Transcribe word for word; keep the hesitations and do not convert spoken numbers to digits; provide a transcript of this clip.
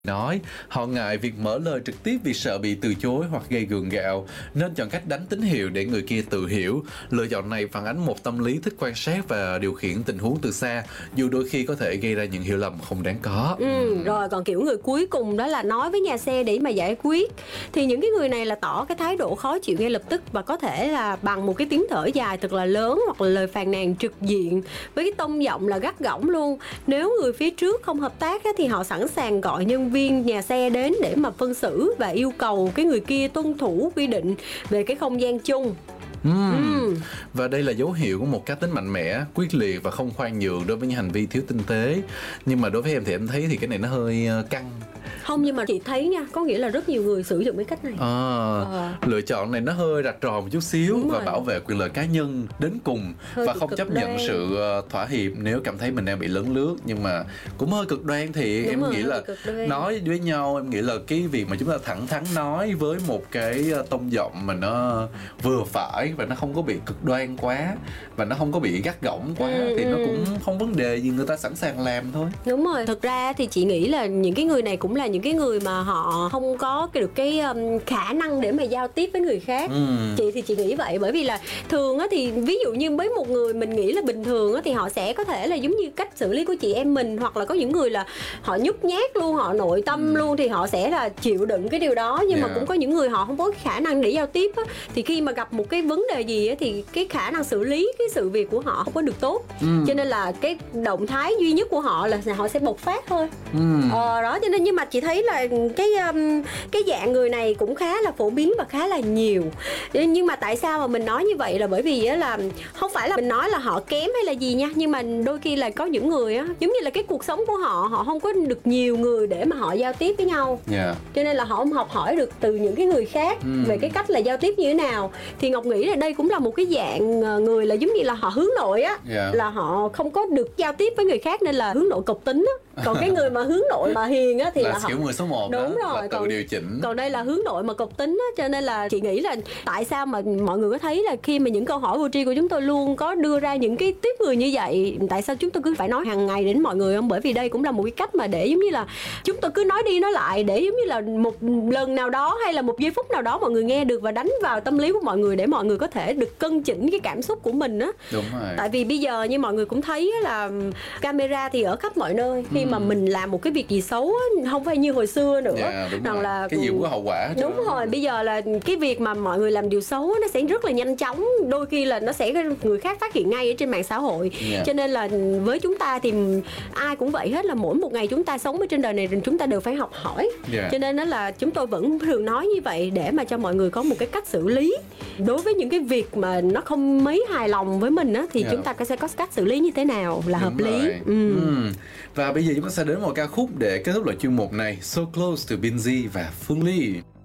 Nói, họ ngại việc mở lời trực tiếp vì sợ bị từ chối hoặc gây gượng gạo, nên chọn cách đánh tín hiệu để người kia tự hiểu. Lựa chọn này phản ánh một tâm lý thích quan sát và điều khiển tình huống từ xa, dù đôi khi có thể gây ra những hiểu lầm không đáng có. Ừ, rồi còn kiểu người cuối cùng đó là nói với nhà xe để mà giải quyết. Thì những cái người này là tỏ cái thái độ khó chịu ngay lập tức, và có thể là bằng một cái tiếng thở dài thật là lớn, hoặc là lời phàn nàn trực diện với cái tông giọng là gắt gỏng luôn. Nếu người phía trước không hợp tác á, thì họ sẵn sàng gọi nhân viên nhà xe đến để mà phân xử và yêu cầu cái người kia tuân thủ quy định về cái không gian chung. Uhm. Uhm. Và đây là dấu hiệu của một cá tính mạnh mẽ, quyết liệt và không khoan nhượng đối với những hành vi thiếu tinh tế. Nhưng mà đối với em thì em thấy thì cái này nó hơi căng. Không, nhưng mà chị thấy nha, có nghĩa là rất nhiều người sử dụng cái cách này. à, à. Lựa chọn này nó hơi rạch ròi một chút xíu. Đúng và rồi. Bảo vệ quyền lợi cá nhân đến cùng, hơi và không chấp đoan. nhận sự thỏa hiệp nếu cảm thấy mình đang bị lấn lướt. Nhưng mà cũng hơi cực đoan thì Đúng em rồi, nghĩ là nói với nhau, em nghĩ là cái việc mà chúng ta thẳng thắn nói với một cái tông giọng mà nó vừa phải và nó không có bị cực đoan quá và nó không có bị gắt gỏng quá, ừ, thì ừ. nó cũng không vấn đề gì, người ta sẵn sàng làm thôi. Đúng rồi, thực ra thì chị nghĩ là những cái người này cũng là những cái người mà họ không có được cái um, khả năng để mà giao tiếp với người khác. ừ. Chị thì chị nghĩ vậy, bởi vì là thường á thì ví dụ như với một người mình nghĩ là bình thường á thì họ sẽ có thể là giống như cách xử lý của chị em mình, hoặc là có những người là họ nhút nhát luôn, họ nội tâm ừ. luôn, thì họ sẽ là chịu đựng cái điều đó. Nhưng yeah. mà cũng có những người họ không có khả năng để giao tiếp á, thì khi mà gặp một cái vấn đề gì á thì cái khả năng xử lý cái sự việc của họ không có được tốt. ừ. Cho nên là cái động thái duy nhất của họ là họ sẽ bộc phát thôi. ừ. ờ, đó cho nên nhưng mà chị thấy là cái um, cái dạng người này cũng khá là phổ biến và khá là nhiều. Nhưng mà tại sao mà mình nói như vậy là bởi vì á là không phải là mình nói là họ kém hay là gì nha, nhưng mà đôi khi là có những người á giống như là cái cuộc sống của họ họ không có được nhiều người để mà họ giao tiếp với nhau. yeah. Cho nên là họ không học hỏi được từ những cái người khác ừ. về cái cách là giao tiếp như thế nào. Thì Ngọc nghĩ là đây cũng là một cái dạng người là giống như là họ hướng nội á. yeah. Là họ không có được giao tiếp với người khác nên là hướng nội cộc tính á. Còn cái người mà hướng nội mà hiền á thì là, là họ... kiểu người số một đúng đó, rồi, và tự còn, điều chỉnh. Còn đây là hướng nội mà cộc tính á, cho nên là chị nghĩ là tại sao mà mọi người có thấy là khi mà những câu hỏi vô tri của chúng tôi luôn có đưa ra những cái tiếp người như vậy, tại sao chúng tôi cứ phải nói hàng ngày đến mọi người không? Bởi vì đây cũng là một cái cách mà để giống như là chúng tôi cứ nói đi nói lại để giống như là một lần nào đó hay là một giây phút nào đó mọi người nghe được và đánh vào tâm lý của mọi người để mọi người có thể được cân chỉnh cái cảm xúc của mình á. Đúng rồi. Tại vì bây giờ như mọi người cũng thấy là camera thì ở khắp mọi nơi, khi ừ. mà mình làm một cái việc gì xấu á, không phải như hồi xưa nữa. Yeah, đúng rằng rồi. là cái gì cũng có hậu quả. Đúng đó. Rồi, bây giờ là cái việc mà mọi người làm điều xấu á, nó sẽ rất là nhanh chóng, đôi khi là nó sẽ người khác phát hiện ngay ở trên mạng xã hội. yeah. Cho nên là với chúng ta thì ai cũng vậy hết, là mỗi một ngày chúng ta sống ở trên đời này chúng ta đều phải học hỏi. yeah. Cho nên đó là chúng tôi vẫn thường nói như vậy để mà cho mọi người có một cái cách xử lý đối với những cái việc mà nó không mấy hài lòng với mình á, thì yeah. chúng ta sẽ có cách xử lý như thế nào là Đúng hợp rồi. lý. ừ. Ừ. Và bây giờ chúng ta sẽ đến một ca khúc để kết thúc lại chuyên mục này. So Close từ Binz và Phương Ly.